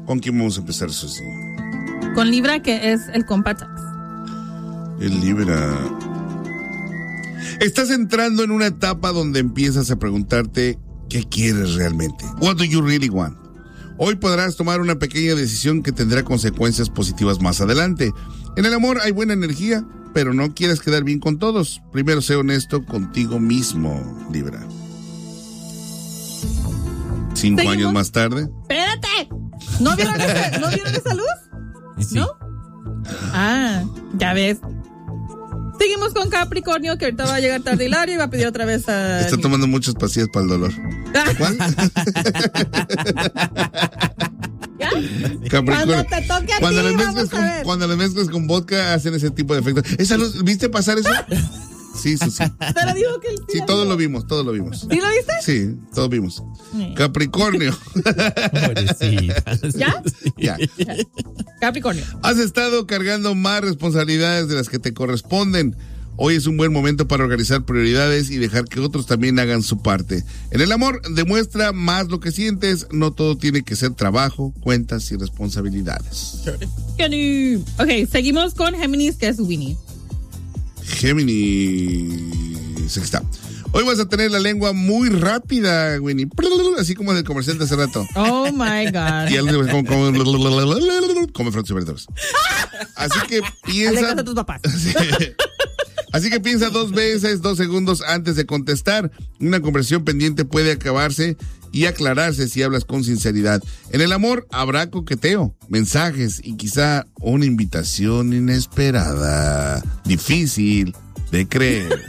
¿Con quién vamos a empezar, Susi? Con Libra, que es el compa tax. El Libra. Estás entrando en una etapa donde empiezas a preguntarte qué quieres realmente. What do you really want? Hoy podrás tomar una pequeña decisión que tendrá consecuencias positivas más adelante. En el amor hay buena energía, pero no quieres quedar bien con todos. Primero sé honesto contigo mismo, Libra. 5 años más tarde. ¡Espérate! ¿No vieron esa luz? Sí. ¿No? Ah, ya ves. Seguimos con Capricornio, que ahorita va a llegar tarde Hilario y va a pedir otra vez a... Está tomando muchas pastillas para el dolor. ¿Cuál? ¿Ya? Capricornio. Cuando te toque a Cuando ti, cuando las mezclas con vodka hacen ese tipo de efectos. ¿Esa luz, viste pasar eso? Sí, Susi. Pero digo que Sí, todos lo vimos. ¿Sí lo viste? Sí, todos vimos. Capricornio. ¿Ya? Ya. Capricornio. Has estado cargando más responsabilidades de las que te corresponden. Hoy es un buen momento para organizar prioridades y dejar que otros también hagan su parte. En el amor, demuestra más lo que sientes. No todo tiene que ser trabajo, cuentas y responsabilidades. Ok, seguimos con Géminis, que es Winnie. Géminis. Aquí está. Hoy vas a tener la lengua muy rápida, Winnie. Así como en el comercial de hace rato. Oh my God. Y algo come frutas y verduras. Así que piensa. A tus papás. Sí. Así que piensa 2 veces, 2 segundos antes de contestar. Una conversación pendiente puede acabarse y aclararse si hablas con sinceridad. En el amor habrá coqueteo, mensajes y quizá una invitación inesperada. Difícil de creer.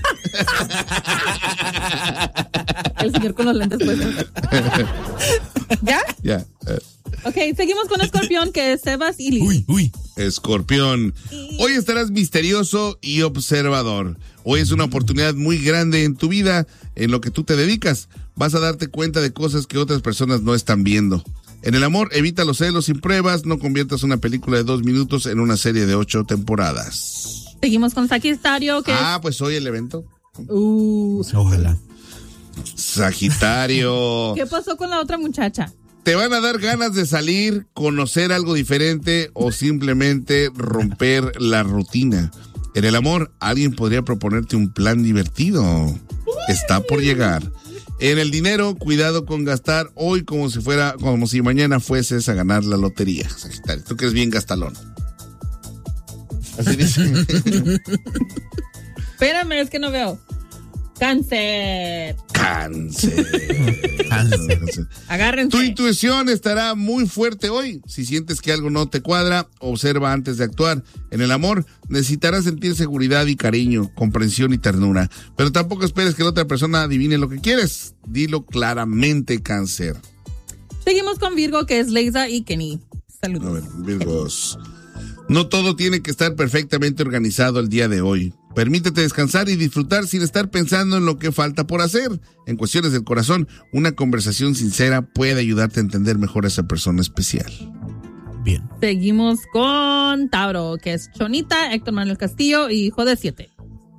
El señor con los lentes puestos. ¿Ya? Ya. Ok, seguimos con Escorpión, que es Sebas y Liz. Uy. Escorpión. Hoy estarás misterioso y observador. Hoy es una oportunidad muy grande en tu vida, en lo que tú te dedicas. Vas a darte cuenta de cosas que otras personas no están viendo. En el amor, evita los celos sin pruebas. No conviertas una película de 2 minutos en una serie de 8 temporadas. Seguimos con Sagitario, que pues hoy el evento. Ojalá. Sagitario. ¿Qué pasó con la otra muchacha? Te van a dar ganas de salir, conocer algo diferente o simplemente romper la rutina. En el amor, alguien podría proponerte un plan divertido. Está por llegar. En el dinero, cuidado con gastar hoy como si mañana fueses a ganar la lotería. Sagitario, tú que eres bien gastalón. Así dice. Espérame, es que no veo. Cáncer. Agárrense. Tu intuición estará muy fuerte hoy. Si sientes que algo no te cuadra, observa antes de actuar. En el amor, necesitarás sentir seguridad y cariño, comprensión y ternura. Pero tampoco esperes que la otra persona adivine lo que quieres. Dilo claramente, Cáncer. Seguimos con Virgo, que es Leisa y Kenny. Saludos. A ver, Virgos. No todo tiene que estar perfectamente organizado el día de hoy. Permítete descansar y disfrutar sin estar pensando en lo que falta por hacer. En cuestiones del corazón, una conversación sincera puede ayudarte a entender mejor a esa persona especial. Bien. Seguimos con Tauro, que es Chonita, Héctor Manuel Castillo y hijo de 7.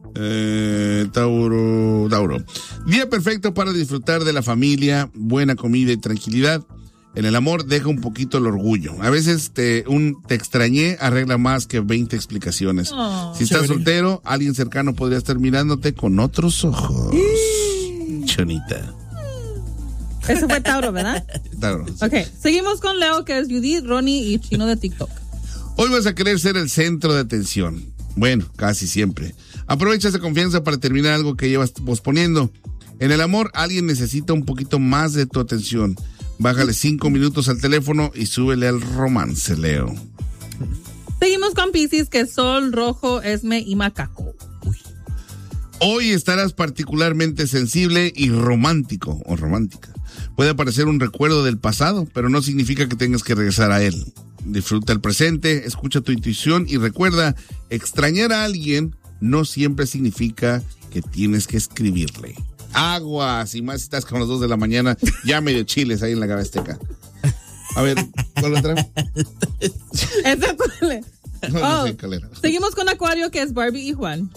Tauro. Día perfecto para disfrutar de la familia, buena comida y tranquilidad. En el amor deja un poquito el orgullo. A veces te extrañé arregla más que 20 explicaciones. Si estás soltero, alguien cercano podría estar mirándote con otros ojos. Chonita. Eso fue Tauro, ¿verdad? Tauro. Sí. Ok, seguimos con Leo, que es Judith, Ronnie y Chino de TikTok. Hoy vas a querer ser el centro de atención. Bueno, casi siempre. Aprovecha esa confianza para terminar algo que llevas posponiendo. En el amor, alguien necesita un poquito más de tu atención. Bájale 5 minutos al teléfono y súbele al romance, Leo. Seguimos con Piscis, que es Sol, Rojo, Esme y Macaco. Hoy estarás particularmente sensible y romántico o romántica. Puede aparecer un recuerdo del pasado, pero no significa que tengas que regresar a él. Disfruta el presente, escucha tu intuición y recuerda, extrañar a alguien no siempre significa que tienes que escribirle. Aguas, y más si estás con las 2 de la mañana, ya medio chiles ahí en la Gabe Azteca. A ver, ¿cuál otra? ¿Esa cuál es? No sé, calera. Seguimos con Acuario, que es Barbie y Juan.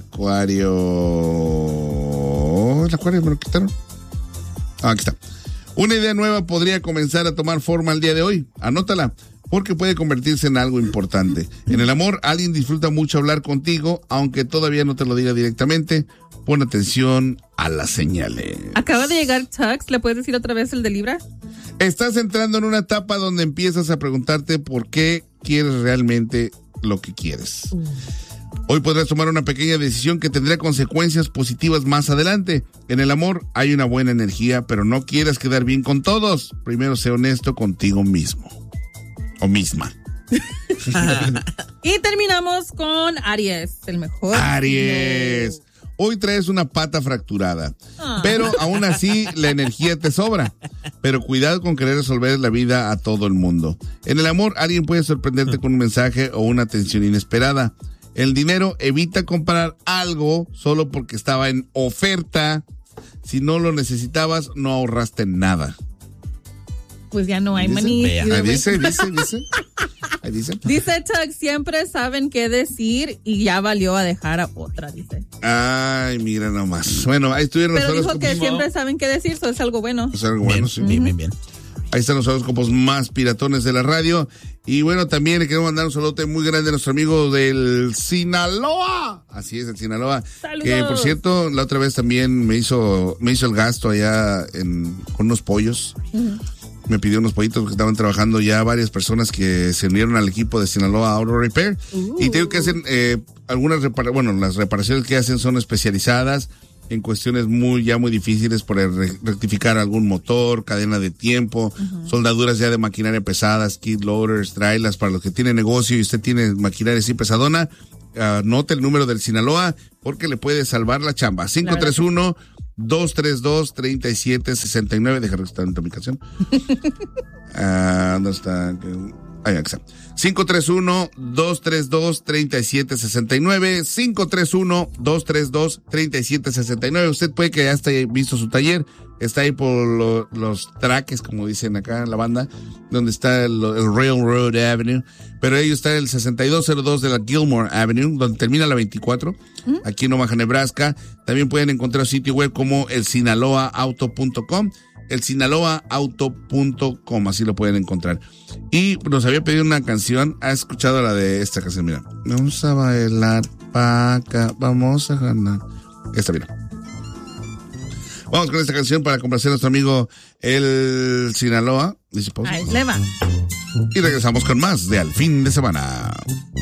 Acuario. ¿El Acuario me lo quitaron? Aquí está. Una idea nueva podría comenzar a tomar forma el día de hoy. Anótala, porque puede convertirse en algo importante. En el amor, alguien disfruta mucho hablar contigo, aunque todavía no te lo diga directamente. Pon atención a las señales. Acaba de llegar Tux, ¿le puedes decir otra vez el de Libra? Estás entrando en una etapa donde empiezas a preguntarte por qué quieres realmente lo que quieres. Hoy podrás tomar una pequeña decisión que tendrá consecuencias positivas más adelante. En el amor hay una buena energía, pero no quieras quedar bien con todos. Primero sé honesto contigo mismo. O misma. Y terminamos con Aries, el mejor. Aries. Hoy traes una pata fracturada, pero aún así la energía te sobra. Pero cuidado con querer resolver la vida a todo el mundo. En el amor, alguien puede sorprenderte con un mensaje o una atención inesperada. El dinero, evita comprar algo solo porque estaba en oferta. Si no lo necesitabas, no ahorraste nada. Pues ya no hay maní. Dice. Ahí dice. Dice Chuck, siempre saben qué decir y ya valió a dejar a otra, dice. Ay, mira nomás. Bueno, ahí estuvieron Pero los dijo horóscopos. que siempre saben qué decir, eso es algo bueno. Es algo bueno, sí. Bien. Ahí están los horóscopos más piratones de la radio. Y bueno, también le queremos mandar un saludo muy grande a nuestro amigo del Sinaloa. Así es, el Sinaloa. ¡Saludos! Que, por cierto, la otra vez también me hizo el gasto allá con unos pollos. Me pidió unos pollitos porque estaban trabajando ya varias personas que se unieron al equipo de Sinaloa Auto Repair. Y tengo que hacer algunas las reparaciones que hacen son especializadas en cuestiones muy difíciles, por rectificar algún motor, cadena de tiempo, soldaduras ya de maquinaria pesada, skid loaders, trailers, para los que tienen negocio y usted tiene maquinaria así pesadona, anote el número del Sinaloa porque le puede salvar la chamba. 531-232-3769. Deja revisar en tu aplicación. ¿Dónde está? Ahí está. 531-232-3769. 531-232-3769. Usted puede que ya esté visto su taller. Está ahí por los traques, como dicen acá en la banda, donde está el Railroad Avenue. Pero ellos están en el 6202 de la Gilmore Avenue, donde termina la 24, aquí en Omaha, Nebraska. También pueden encontrar sitio web como el sinaloaauto.com. El sinaloaauto.com, así lo pueden encontrar. Y nos había pedido una canción. ¿Ha escuchado la de esta canción? Mira. Vamos a bailar paca, vamos a ganar. Esta, mira. Vamos con esta canción para complacer a nuestro amigo el Sinaloa. Dice, ahí le va. Y regresamos con más de Al Fin de Semana.